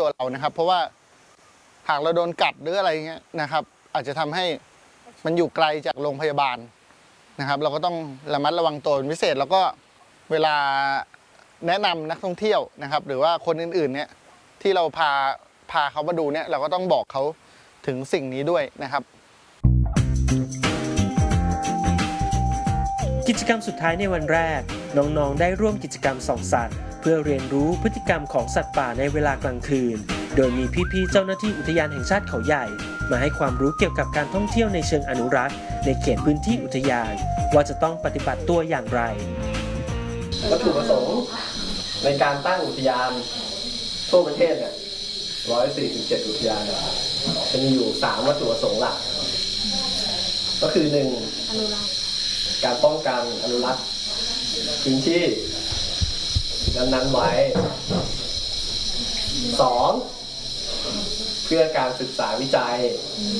ตัวเรานะครับเพราะว่าหากเราโดนกัดหรืออะไรเงี้ยนะครับอาจจะทำให้มันอยู่ไกลจากโรงพยาบาลนะครับเราก็ต้องระมัดระวังตัวเป็นพิเศษแล้วก็เวลาแนะนำนักท่องเที่ยวนะครับหรือว่าคนอื่นๆเนี่ยที่เราพาเขามาดูเนี่ยเราก็ต้องบอกเขาถึงสิ่งนี้ด้วยนะครับกิจกรรมสุดท้ายในวันแรกน้องๆได้ร่วมกิจกรรมส่องสัตว์เพื่อเรียนรู้พฤติกรรมของสัตว์ป่าในเวลากลางคืนโดยมีพี่ๆเจ้าหน้าที่อุทยานแห่งชาติเขาใหญ่มาให้ความรู้เกี่ยวกับการท่องเที่ยวในเชิงอนุรักษ์ในเขตพื้นที่อุทยานว่าจะต้องปฏิบัติตัวอย่างไรวัตถุประสงค์ในการตั้งอุทยานทั่วประเทศเนี่ย147 อุทยานจะมีอยู่3วัตถุประสงค์หลักก็คือ1การป้องกันอนุรักษ์พื้นที่นั้นๆไว้2เพื่อการศึกษาวิจัย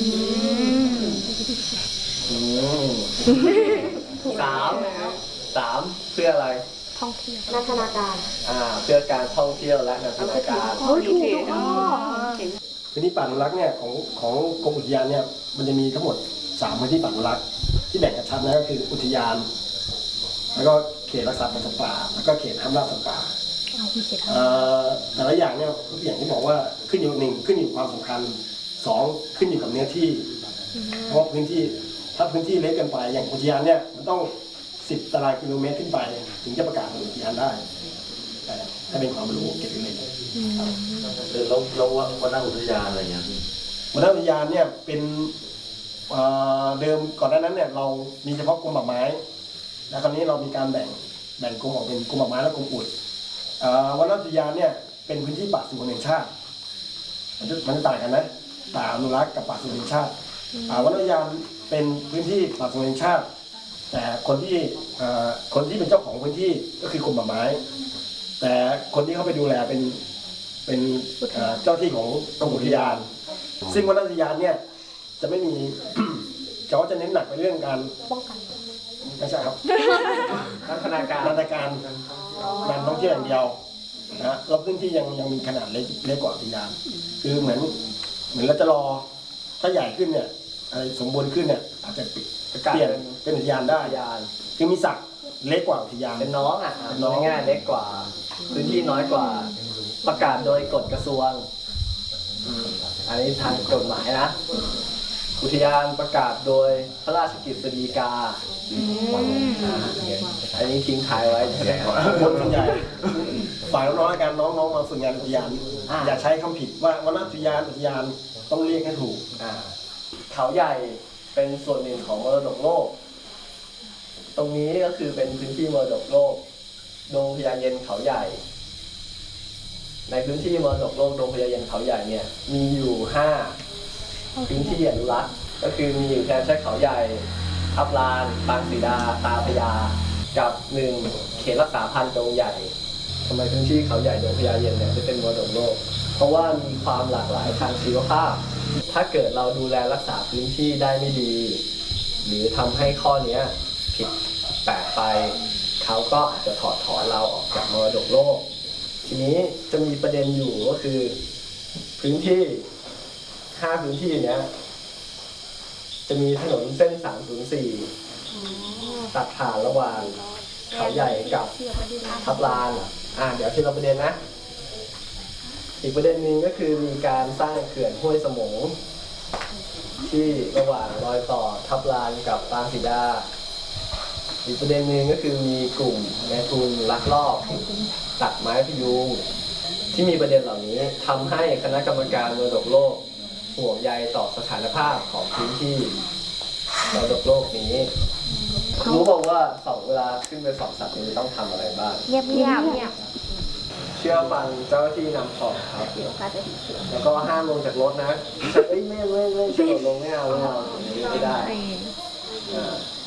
3เพื่ออะไรท่องเที่ยวนันทนาการเพื่อการท่องเที่ยวและนันทนาการถูกพื้นที่ป่าอนุรักษ์เนี่ยของกรมอุทยานเนี่ยมันจะมีทั้งหมด3พื้นที่ป่าอนุรักษ์ที่แบ่งกันชัดนะก็คืออุทยานแล้วก็เขตรักษาพันธุ์สัตว์ป่าแล้วก็เขตห้ามล่าสัตว์ป่าแต่ละอย่างเนี่ยอย่างที่บอกว่าขึ้นอยู่1ขึ้นอยู่ความสำคัญ2ขึ้นอยู่กับเนื้อที่เพราะพื้นที่ถ้าพื้นที่เล็กเกินไปอย่างอุทยานเนี่ยมันต้อง10 ตารางกิโลเมตรขึ้นไปถึงจะประกาศเป็นอุทยานได้แต่ถ้าเป็นความรู้เก็บไว้เลยแล้ววันอุทยานอะไรอย่างเงี้ยวันอุทยานเนี่ยเป็นเดิมก่อนหน้านั้นเนี่ยเรามีเฉพาะกรมป่าไม้แล้วคราวนี้เรามีการแบ่งกรมออกเป็นกรมป่าไม้และกรมอุทวันอุทยานเนี่ยเป็นพื้นที่ป่าสงวนแห่งชาติมันต่างกันนะป่าอนุรักษ์กับป่าสงวนแห่งชาติวันอุทยานเป็นพื้นที่ป่าสงวนแห่งชาติแต่คนที่เป็นเจ้าของพื้นที่ก็คือกรมป่าไม้แต่คนที่เข้าไปดูแลเป็นเจ้าที่ของกรมอุทยานซึ่งวันอุทยานเนี่ยจะไม่มีเขาจะเน้นหนักไปเรื่องการป้องกันไม่ใช่ครับนันทนาการการท่องเที่ยวอย่างเดียวนะแล้วพื้นที่ยังมีขนาดเล็กกว่าอุทยานคือเหมือนเราจะรอถ้าใหญ่ขึ้นเนี่ยสมบูรณ์ขึ้นเนี่ยอาจจะเปลี่ยนเป็นอุทยานได้คือมีศักดิ์เล็กกว่าอุทยานเป็นน้องง่ายๆเล็กกว่าพื้นที่น้อยกว่าประกาศโดยกฎกระทรวงอันนี้ทางกฎหมายนะอุทยานประกาศโดยพระราชกฤษฎีกาอันนี้ทิ้งท้ายไว้ใช่ไหมครับคนส่วนใหญ่ฝ่ายน้องๆการน้องมาฝึกงานอุทยานอย่าใช้คำผิดว่าวันอุทยานต้องเรียกให้ถูกเขาใหญ่เป็นส่วนหนึ่งของมรดกโลกตรงนี้ก็คือเป็นพื้นที่มรดกโลกดงพญาเย็นเขาใหญ่ในพื้นที่มรดกโลกดงพญาเย็นเขาใหญ่เนี่ยมีอยู่5พื้นที่อนุรักษ์ก็คือมีอยู่แค่เขาใหญ่ทับลานบางสีดาตาพญากับ1เขตรักษาพันธุ์ดงใหญ่ทำไมพื้นที่เขาใหญ่ดงพญาเย็นเนี่ยจะเป็นมรดกโลกเพราะว่ามีความหลากหลายทางชีวภาพถ้าเกิดเราดูแลรักษาพื้นที่ได้ไม่ดีหรือทำให้ข้อนี้ผิดแปลกไปเขาก็อาจจะถอดถอนเราออกจากมรดกโลกทีนี้จะมีประเด็นอยู่ก็คือพื้นที่5พื้นที่เนี้ยจะมีถนนเส้น304ตัดผ่านระหว่างเขาใหญ่กับทับลานเดี๋ยวที่เราประเด็นนะอีกประเด็นหนึ่งก็คือมีการสร้างเขื่อนห้วยสมงที่ระหว่างรอยต่อทับลานกับปางสีดาอีกประเด็นหนึ่งก็คือมีกลุ่มนายทุนลักลอบตัดไม้พยุงที่มีประเด็นเหล่านี้ทำให้คณะกรรมการมรดกโลกห่วงใยต่อสถานภาพของพื้นที่มรดกโลกนี้รู้บอกว่าเวลาขึ้นไปส่องสัตว์นี้ต้องทำอะไรบ้างเงียบเชื่อฟังเจ้าหน้าที่นำส่องครับแล้วก็ห้ามลงจากรถนะไม่กระโดดลงไม่เอาไม่ได้